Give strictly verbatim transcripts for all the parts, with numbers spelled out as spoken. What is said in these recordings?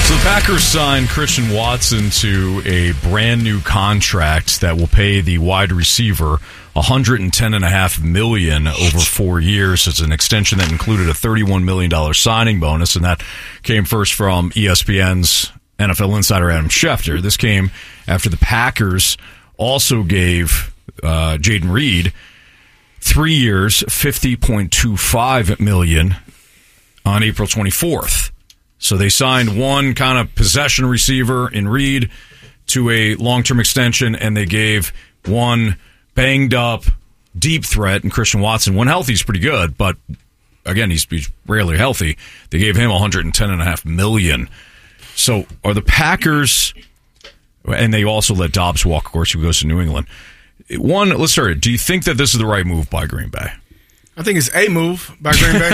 So the Packers signed Christian Watson to a brand new contract that will pay the wide receiver one hundred ten point five million dollars over four years. It's an extension that included a thirty-one million dollars signing bonus, and that came first from E S P N's N F L insider Adam Schefter. This came after the Packers also gave uh, Jaden Reed three years, fifty point two five million dollars on April twenty-fourth. So they signed one kind of possession receiver in Reed to a long-term extension, and they gave one banged-up deep threat in Christian Watson. When healthy, he's pretty good, but again, he's, he's rarely healthy. They gave him one hundred ten point five million dollars. So are the Packers, and they also let Dobbs walk, of course, who goes to New England. One, let's start. Do you think that this is the right move by Green Bay? I think it's a move by Green Bay.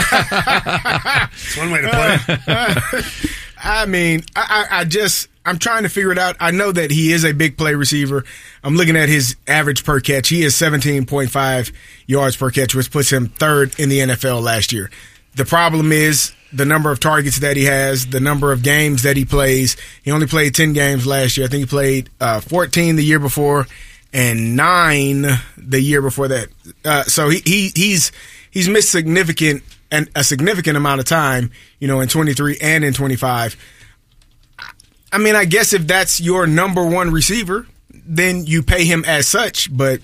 It's one way to put it. I mean, I, I just, I'm trying to figure it out. I know that he is a big play receiver. I'm looking at his average per catch. He is seventeen point five yards per catch, which puts him third in the N F L last year. The problem is the number of targets that he has, the number of games that he plays. He only played ten games last year. I think he played uh, fourteen the year before, and nine the year before that. Uh, so he, he he's he's missed significant and a significant amount of time, you know, in twenty-three and in twenty-five. I mean, I guess if that's your number one receiver, then you pay him as such. But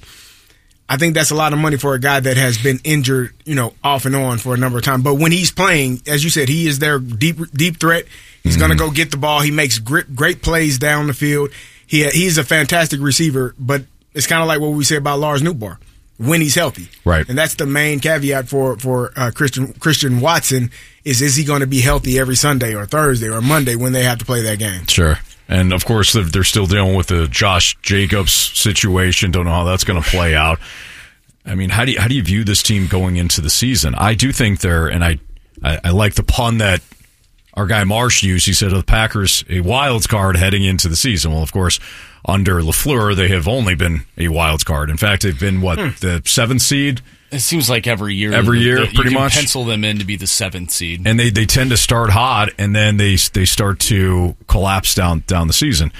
I think that's a lot of money for a guy that has been injured, you know, off and on for a number of times. But when he's playing, as you said, he is their deep deep threat. He's mm-hmm. going to go get the ball. He makes great, great plays down the field. He he's a fantastic receiver, but it's kind of like what we say about Lars Newbar, when he's healthy. Right. And that's the main caveat for, for uh, Christian Christian Watson is, is he going to be healthy every Sunday or Thursday or Monday when they have to play that game? Sure. And, of course, they're, they're still dealing with the Josh Jacobs situation. Don't know how that's going to play out. I mean, how do you, how do you view this team going into the season? I do think they're, and I, I, I like the pun that our guy Marsh used. He said, the Packers, a wild card heading into the season. Well, of course, under LaFleur, they have only been a wild card. In fact, they've been, what, hmm. the seventh seed? It seems like every year. Every year, the, pretty you can much. Pencil them in to be the seventh seed. And they, they tend to start hot, and then they they start to collapse down down the season.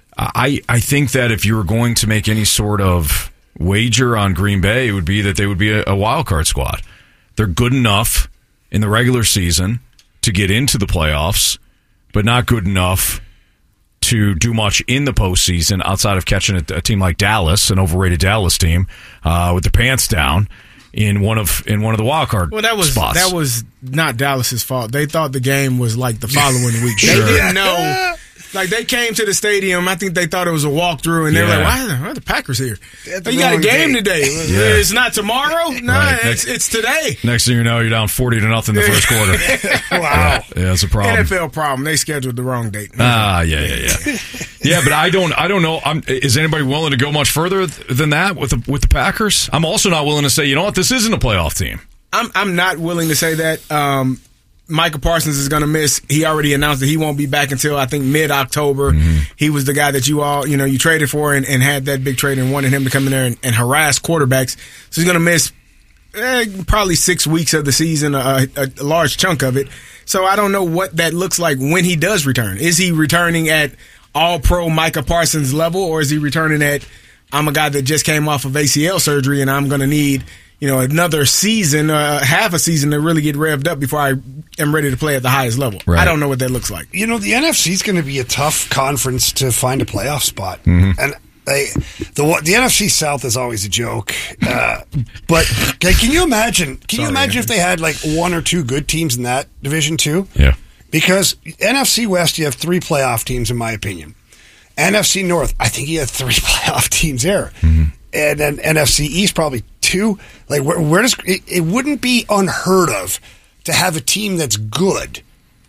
I, I think that if you were going to make any sort of wager on Green Bay, it would be that they would be a, a wild card squad. They're good enough in the regular season to get into the playoffs, but not good enough to do much in the postseason outside of catching a, a team like Dallas, an overrated Dallas team, uh, with their pants down in one of in one of the wild card well, that was, spots. That was not Dallas's fault. They thought the game was like the following week. Sure. They didn't know. Like, they came to the stadium, I think they thought it was a walkthrough, and they yeah. were like, why are, the, why are the Packers here? Oh, you got a game day. today. Yeah. It's not tomorrow? No, right. it's, next, it's today. Next thing you know, you're down forty to nothing the first quarter. Wow. Yeah, yeah, it's a problem. N F L problem. They scheduled the wrong date. Ah, yeah, yeah, yeah. Yeah, but I don't I don't know. I'm, is anybody willing to go much further than that with the, with the Packers? I'm also not willing to say, you know what, this isn't a playoff team. I'm I'm not willing to say that. Um, Micah Parsons is going to miss. He already announced that he won't be back until, I think, mid-October. Mm-hmm. He was the guy that you all, you know, you traded for and, and had that big trade and wanted him to come in there and, and harass quarterbacks. So he's going to miss eh, probably six weeks of the season, a, a, a large chunk of it. So I don't know what that looks like when he does return. Is he returning at all-pro Micah Parsons level, or is he returning at, I'm a guy that just came off of A C L surgery and I'm going to need, you know, another season, uh, half a season to really get revved up before I am ready to play at the highest level. Right. I don't know what that looks like. You know, the N F C is going to be a tough conference to find a playoff spot. Mm-hmm. And they, the the N F C South is always a joke. Uh, but okay, can you imagine? Can Sorry, you imagine Andrew. if they had like one or two good teams in that division too? Yeah. Because N F C West, you have three playoff teams, in my opinion. N F C North, I think you have three playoff teams there. Mm-hmm. And then N F C East, probably two. Like, where, where does it, it wouldn't be unheard of to have a team that's good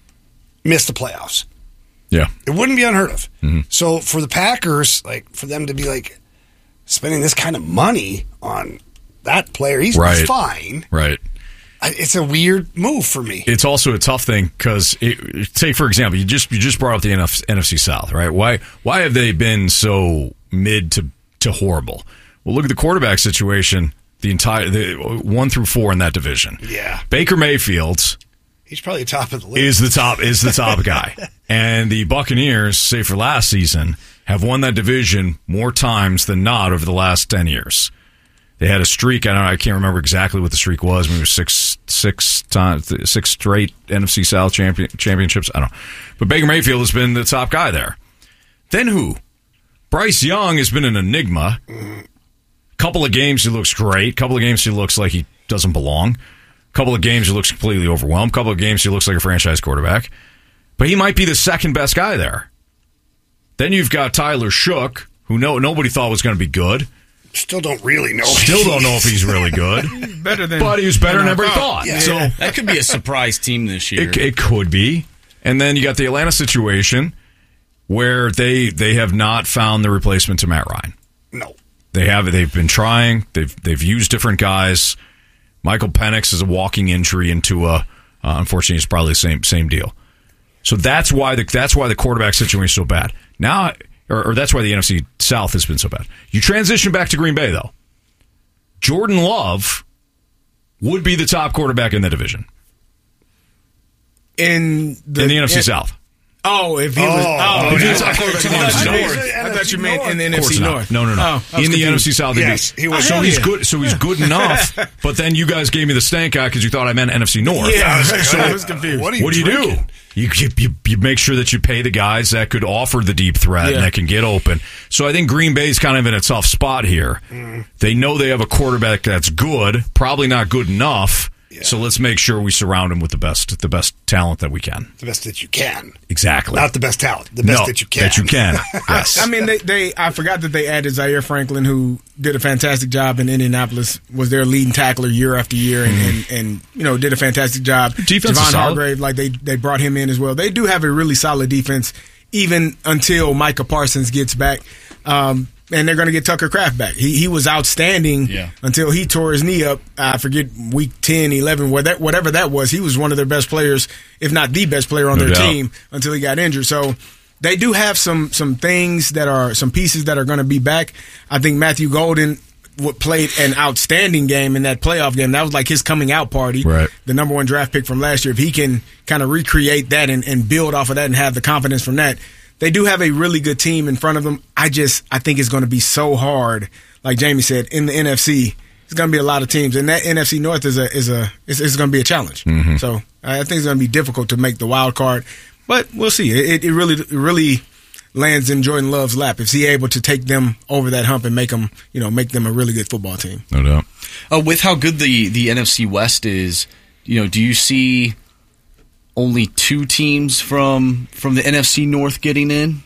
miss the playoffs. Yeah, it wouldn't be unheard of. Mm-hmm. So for the Packers, like for them to be like spending this kind of money on that player, he's, right. he's fine. Right. It's a weird move for me. It's also a tough thing because, say for example, you just you just brought up the N F C South, right? Why why have they been so mid to to horrible? Well, look at the quarterback situation. The entire the one through four in that division. Yeah, Baker Mayfield. He's probably top of the list. Is the top is the top guy. And the Buccaneers, say for last season, have won that division more times than not over the last ten years. They had a streak. I don't know, I can't remember exactly what the streak was. Maybe it was six, six times, six straight N F C South champion, championships. I don't know. But Baker Mayfield has been the top guy there. Then who? Bryce Young has been an enigma. Couple of games he looks great. Couple of games he looks like he doesn't belong. Couple of games he looks completely overwhelmed. Couple of games he looks like a franchise quarterback. But he might be the second best guy there. Then you've got Tyler Shook, who no nobody thought was going to be good. Still don't really know. Still don't know if he's really good. He's better than, but he was better than everybody thought. Yeah. So That could be a surprise team this year. it, it could be. And then you got the Atlanta situation where they they have not found the replacement to Matt Ryan. No. They have. They've been trying. They've they've used different guys. Michael Penix is a walking injury into a. Uh, unfortunately, it's probably the same same deal. So that's why the that's why the quarterback situation is so bad now, or, or that's why the N F C South has been so bad. You transition back to Green Bay though. Jordan Love would be the top quarterback in the division in the, in the N F C in, South. Oh, if he was. Oh, Oh, if he I was thought top you quarterback meant- in the I N F C thought- I thought you meant in the N Of F course C not. North. No, no, no. Oh, I was in the confused. N F C South, he'd Yes, be- he was. so Oh, he's yeah. good. So he's good enough. But then you guys gave me the stank eye because you thought I meant N F C North. Yeah, I was, So- I was confused. What are you What do you drinking? do? You, you you make sure that you pay the guys that could offer the deep threat Yeah. and that can get open. So I think Green Bay's kind of in a tough spot here. Mm. They know they have a quarterback that's good, probably not good enough. Yeah. So let's make sure we surround him with the best the best talent that we can. The best that you can. Exactly. Not the best talent. The best No, that you can. That you can. Yes. I mean, they, they. I forgot that they added Zaire Franklin, who did a fantastic job in Indianapolis. Was their leading tackler year after year, and, and, and you know did a fantastic job. Defense is Javon solid. Hargrave, like they they brought him in as well. They do have a really solid defense, even until Micah Parsons gets back. Um, and they're going to get Tucker Kraft back. He he was outstanding Yeah. until he tore his knee up. I forget week ten, eleven, whatever, whatever that was. He was one of their best players, if not the best player on No their doubt. team until he got injured. So they do have some some things that are some pieces that are going to be back. I think Matthew Golden w- played an outstanding game in that playoff game. That was like his coming out party. Right. The number one draft pick from last year. If he can kind of recreate that and, and build off of that and have the confidence from that, they do have a really good team in front of them. I just I think it's going to be so hard, like Jamie said, in the N F C. It's going to be a lot of teams, and that N F C North is a is a is, is going to be a challenge. Mm-hmm. So I think it's going to be difficult to make the wild card, but we'll see. It, it really it really lands in Jordan Love's lap if he's able to take them over that hump and make them you know make them a really good football team. No doubt. Uh, with how good the, the N F C West is, you know, do you see only two teams from from the N F C North getting in?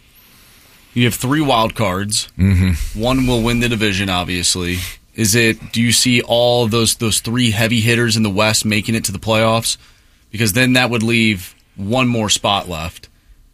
You have three wild cards. Mm-hmm. One will win the division, obviously. Is it? Do you see all those those three heavy hitters in the West making it to the playoffs? Because then that would leave one more spot left.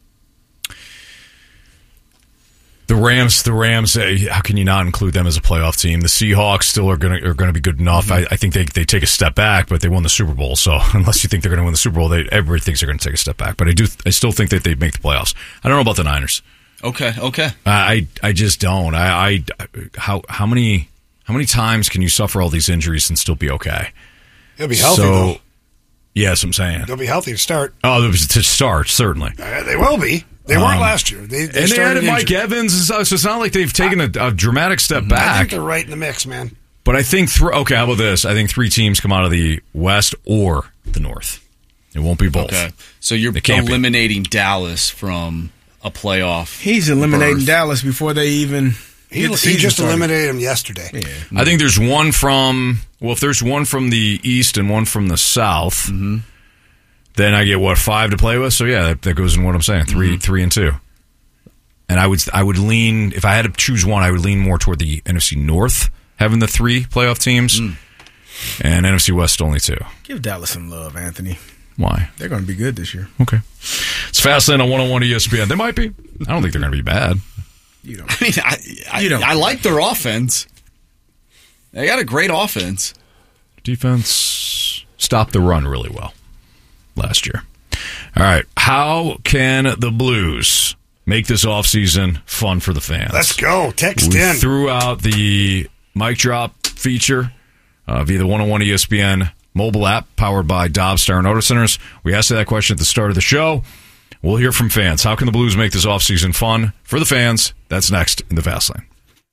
The Rams, the Rams. Uh, how can you not include them as a playoff team? The Seahawks still are going to are going to be good enough. Mm-hmm. I, I think they they take a step back, but they won the Super Bowl. So unless you think they're going to win the Super Bowl, they, everybody thinks they're going to take a step back. But I do, I still think that they make the playoffs. I don't know about the Niners. Okay, okay. I I just don't. I, I how how many how many times can you suffer all these injuries and still be okay? He'll be healthy, So, though. yes, I'm saying. They'll be healthy to start. Oh, it was to start certainly. Uh, they will be. They weren't Um, last year. They, they And they started added Mike injured. Evans and stuff, so it's not like they've taken a, a dramatic step I think back. they're right in the mix, man. But I think thr okay. How about this? I think three teams come out of the West or the North. It won't be both. Okay. So you're They can't be. eliminating Dallas from a playoff. He's eliminating berth. Dallas before they even. He, get the he season just started. eliminated him yesterday. I think there's one from well, if there's one from the East and one from the South, Mm-hmm. then I get what five to play with. So yeah, that, that goes in what I'm saying. 3 Mm-hmm. three and two. And I would I would lean if I had to choose one, I would lean more toward the N F C North having the three playoff teams, Mm. and N F C West only two. Give Dallas some love, Anthony. Why? They're going to be good this year. Okay. It's Fastlane on one oh one E S P N. They might be. I don't think they're going to be bad. You don't. I mean, I, I, You don't. I like their offense. They got a great offense. Defense stopped the run really well last year. All right. How can the Blues make this offseason fun for the fans? Let's go. Text We in. threw out the mic drop feature uh, via the one oh one E S P N mobile app powered by Dobbs Tire and Auto Centers. We asked you that question at the start of the show. We'll hear from fans. How can the Blues make this offseason fun for the fans? That's next in the Fast Lane.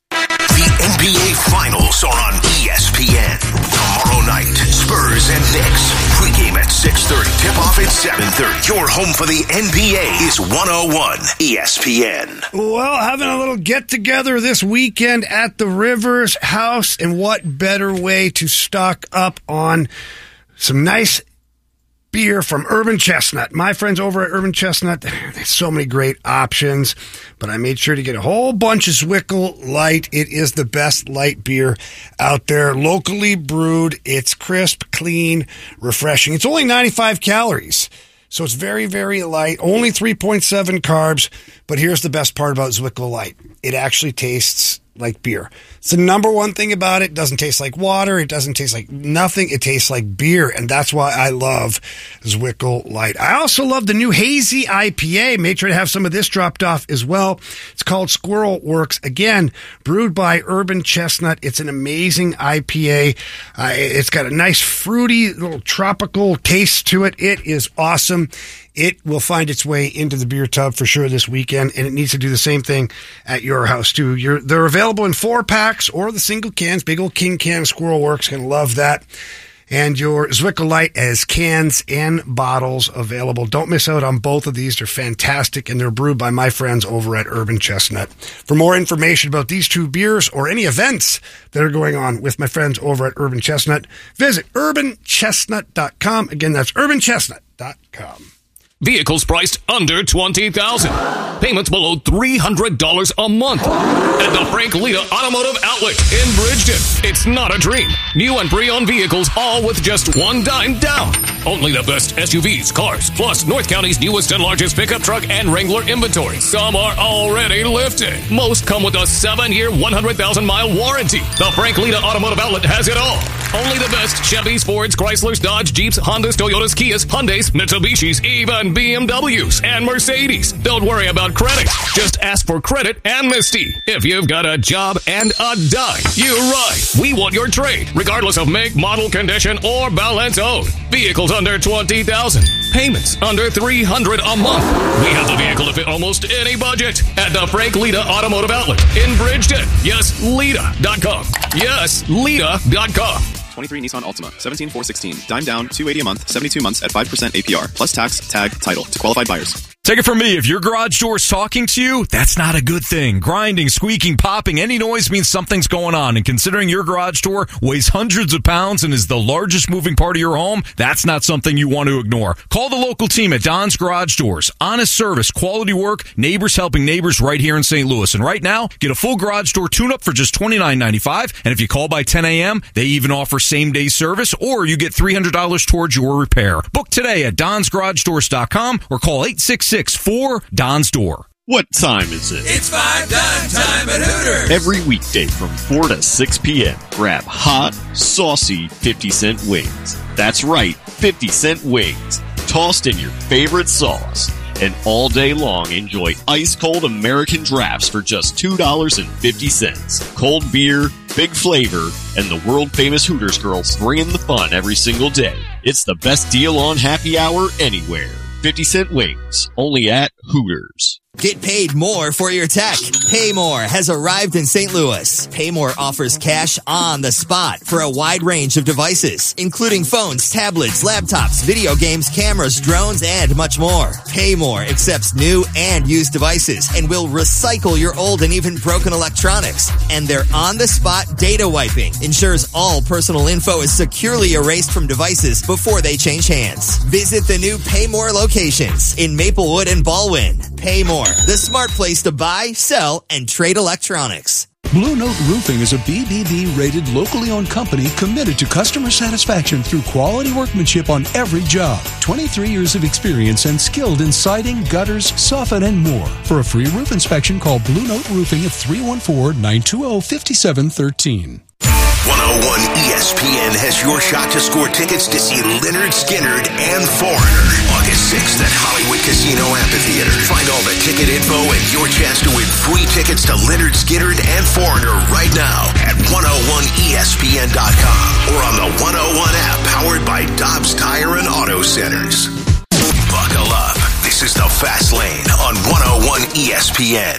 The N B A Finals are on E S P N. Tomorrow night, Spurs and Knicks. Pregame at six thirty. Tip-off at seven thirty. Your home for the N B A is one oh one E S P N. Well, having a little get-together this weekend at the Rivers House, and what better way to stock up on some nice beer from Urban Chestnut. My friends over at Urban Chestnut, there's so many great options, but I made sure to get a whole bunch of Zwickle Light. It is the best light beer out there, locally brewed. It's crisp, clean, refreshing. It's only ninety-five calories, so it's very, very light, only three point seven carbs, but here's the best part about Zwickle Light. It actually tastes like beer. It's the number one thing about it. It doesn't taste like water. It doesn't taste like nothing. It tastes like beer, and that's why I love Zwickle Light. I also love the new Hazy I P A. Made sure to have some of this dropped off as well. It's called Squirrel Works. Again, brewed by Urban Chestnut. It's an amazing I P A. Uh, it's got a nice fruity little tropical taste to it. It is awesome. It will find its way into the beer tub for sure this weekend, and it needs to do the same thing at your house too. You're, they're available in four packs or the single cans. Big old King Can Squirrel Works, gonna love that. And your Zwickle Light as cans and bottles available. Don't miss out on both of these. They're fantastic, and they're brewed by my friends over at Urban Chestnut. For more information about these two beers or any events that are going on with my friends over at Urban Chestnut, visit urban chestnut dot com. Again, that's urban chestnut dot com. Vehicles priced under twenty thousand dollars. Payments below three hundred dollars a month. At the Frank Lita Automotive Outlet in Bridgeton. It's not a dream. New and pre-owned vehicles, all with just one dime down. Only the best S U Vs, cars, plus North County's newest and largest pickup truck and Wrangler inventory. Some are already lifted. Most come with a seven-year, one hundred thousand mile warranty. The Frank Lita Automotive Outlet has it all. Only the best Chevys, Fords, Chryslers, Dodge, Jeeps, Hondas, Toyotas, Kias, Hyundais, Mitsubishis, even B M Ws and Mercedes. Don't worry about credit. Just ask for credit amnesty. If you've got a job and a dime, you're right. We want your trade, regardless of make, model, condition, or balance owed. Vehicles under twenty thousand dollars. Payments under three hundred dollars a month. We have the vehicle to fit almost any budget at the Frank Lita Automotive Outlet in Bridgeton. Yes, Lita dot com. Yes, Lita dot com. twenty-three Nissan Altima, seventeen four sixteen, dime down, two hundred eighty a month, seventy-two months at five percent A P R, plus tax, tag, title to qualified buyers. Take it from me, if your garage door is talking to you, that's not a good thing. Grinding, squeaking, popping, any noise means something's going on. And considering your garage door weighs hundreds of pounds and is the largest moving part of your home, that's not something you want to ignore. Call the local team at Don's Garage Doors. Honest service, quality work, neighbors helping neighbors right here in Saint Louis. And right now, get a full garage door tune-up for just twenty-nine ninety-five. And if you call by ten a.m., they even offer same-day service, or you get three hundred dollars towards your repair. Book today at dons garage doors dot com or call eight six six, four, Don's Door. What time is it? It's five dime time at Hooters. Every weekday from four to six p.m. Grab hot, saucy fifty cent wings. That's right, fifty cent wings. Tossed in your favorite sauce. And all day long, enjoy ice-cold American drafts for just two dollars and fifty cents. Cold beer, big flavor, and the world-famous Hooters girls bringing the fun every single day. It's the best deal on happy hour anywhere. fifty cent wings, only at Hooters. Get paid more for your tech. Paymore has arrived in Saint Louis. Paymore offers cash on the spot for a wide range of devices, including phones, tablets, laptops, video games, cameras, drones, and much more. Paymore accepts new and used devices and will recycle your old and even broken electronics. And their on-the-spot data wiping ensures all personal info is securely erased from devices before they change hands. Visit the new Paymore locations in Maplewood and Baldwin. Paymore, the smart place to buy, sell, and trade electronics. Blue Note Roofing is a B B B-rated, locally owned company committed to customer satisfaction through quality workmanship on every job. twenty-three years of experience and skilled in siding, gutters, soffit, and more. For a free roof inspection, call Blue Note Roofing at three one four, nine two zero, five seven one three. one oh one E S P N has your shot to score tickets to see Lynyrd Skynyrd and Foreigner August sixth at Hollywood Casino Amphitheater. Find all the ticket info and your chance to win free tickets to Lynyrd Skynyrd and Foreigner right now at one oh one E S P N dot com or on the one oh one app powered by Dobbs Tire and Auto Centers. Buckle up. This This is the Fast Lane on one oh one E S P N.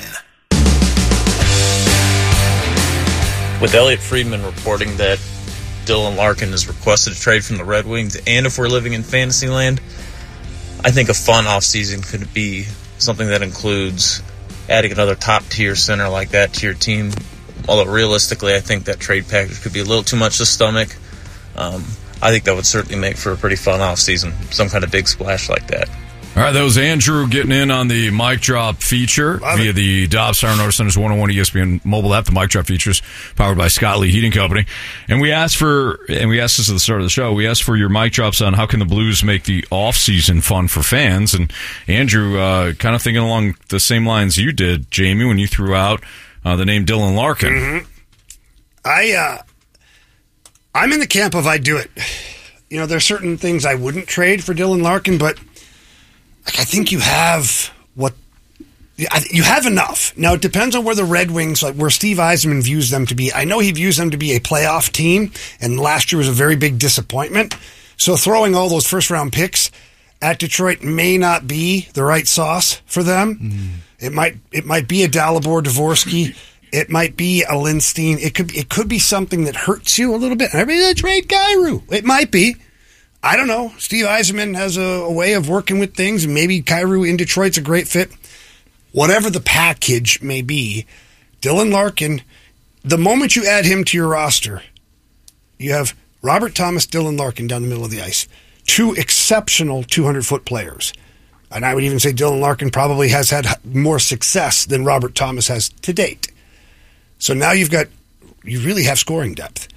With Elliot Friedman reporting that Dylan Larkin is requested to trade from the Red Wings, and if we're living in Fantasyland, I think a fun offseason could be something that includes adding another top-tier center like that to your team. Although realistically, I think that trade package could be a little too much to stomach. Um, I think that would certainly make for a pretty fun offseason, some kind of big splash like that. All right, that was Andrew getting in on the Mic Drop feature Love via it. the Dobbs Siren Auto Center's one oh one E S P N mobile app. The Mic Drop features powered by Scott Lee Heating Company. And we asked for, and we asked this at the start of the show, we asked for your mic drops on how can the Blues make the offseason fun for fans. And Andrew, uh, kind of thinking along the same lines you did, Jamie, when you threw out uh, the name Dylan Larkin. Mm-hmm. I, uh, I'm in the camp of I do it. You know, there's certain things I wouldn't trade for Dylan Larkin, but I think you have what you have enough. Now it depends on where the Red Wings, like where Steve Yzerman views them to be. I know he views them to be a playoff team, and last year was a very big disappointment. So throwing all those first round picks at Detroit may not be the right sauce for them. Mm. It might it might be a Dalibor Dvorsky. It might be a Lindstein. It could it could be something that hurts you a little bit. Everybody trade Kyrou. It might be. I don't know. Steve Yzerman has a, a way of working with things, and maybe Kyrou in Detroit's a great fit. Whatever the package may be, Dylan Larkin, the moment you add him to your roster, you have Robert Thomas, Dylan Larkin down the middle of the ice. Two exceptional two hundred foot players. And I would even say Dylan Larkin probably has had more success than Robert Thomas has to date. So now you've got, you really have scoring depth.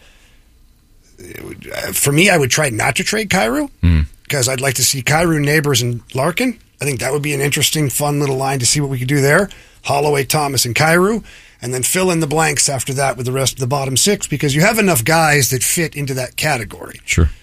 For me, I would try not to trade Kyrou because mm. I'd like to see Kyrou, Neighbors, and Larkin. I think that would be an interesting, fun little line to see what we could do there. Holloway, Thomas, and Kyrou, and then fill in the blanks after that with the rest of the bottom six because you have enough guys that fit into that category. Sure.